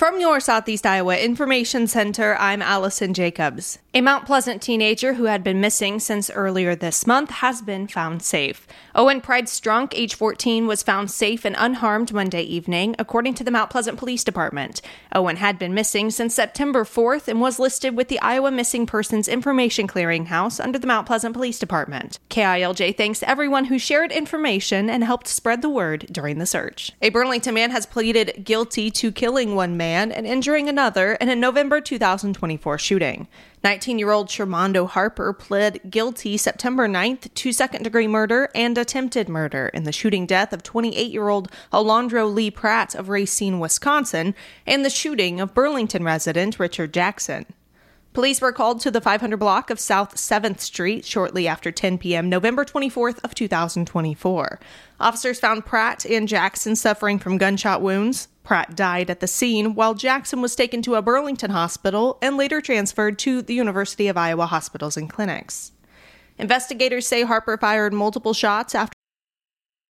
From your Southeast Iowa Information Center, I'm Allison Jacobs. A Mount Pleasant teenager who had been missing since earlier this month has been found safe. Owen Price Strunk, age 14, was found safe and unharmed Monday evening, according to the Mount Pleasant Police Department. Owen had been missing since September 4th and was listed with the Iowa Missing Persons Information Clearinghouse under the Mount Pleasant Police Department. KILJ thanks everyone who shared information and helped spread the word during the search. A Burlington man has pleaded guilty to killing one man and injuring another in a November 2024 shooting. 19-year-old Shermondo Harper pled guilty September 9th to second-degree murder and attempted murder in the shooting death of 28-year-old Alondro Lee Pratt of Racine, Wisconsin, and the shooting of Burlington resident Richard Jackson. Police were called to the 500 block of South 7th Street shortly after 10 p.m. November 24th of 2024. Officers found Pratt and Jackson suffering from gunshot wounds. Pratt died at the scene, while Jackson was taken to a Burlington hospital and later transferred to the University of Iowa hospitals and clinics. Investigators say Harper fired multiple shots after